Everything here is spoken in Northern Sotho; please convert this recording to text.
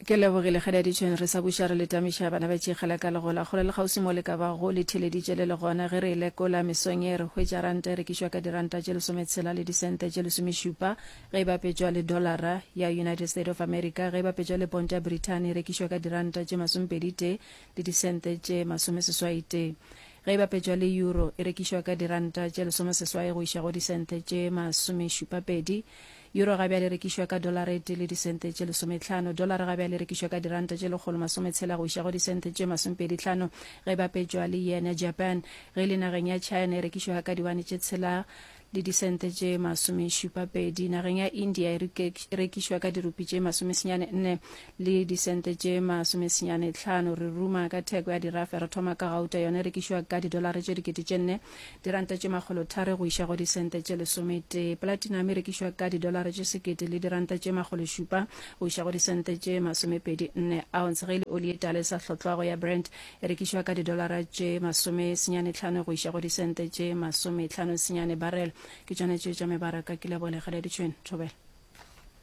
ke lebogile ga ditšhwen re sa buša re letamiša bana ba tšegela ka legola kgole le gausi mo le ka ba go le theleditše le gona ge re lekola mesong e re hwetša ranta e rekišwa ka diranta tše lesometshela le disente tše lesomešupa ge e bapetšwa le dollara ya United States of America ge e bapetšwa le ponta ya Britain e rekišwa ka diranta tše masomepedite le disente tše masomeseswaite ge e bapetšwa le euro e rekišwa ka diranta tše lesomeseswai go iša go disente tše masomešupapedi euro ga bjale rekišwa ka dollarete le disente tše lesomehlano dollar ga bjale rekišwa ka diranta tše lekgolo masometshela go iša go disente tše masomepedihlano ge bapetšwa le yen ya Japan ge le nageng ya China e rekišwa ka diwane tše tshela le disente tše masomešupapedi nageng ya India e rekišwa ka dirupi tše masomesenyane le disente tše masomesenyane hlano re ruma ka theko ya dirafe re thoma ka gauta yone rekišwa ka didolare tše dikete tše nne diranta tše makgolo tharo go iša go disente tše lesomete platinum e rekišwa ka didolare tše sekete le diranta tše makgolo šupa go iša go disente tše masomepedi nne ounce ge le oli e tala sa hlotlwago ya Brent e rekišwa ka didolara tše masomesenyane hlano go iša go disente tše masomehlano senyane barrel ke tšone tše tša mebaraka ke lebolega le ditšhwene thobela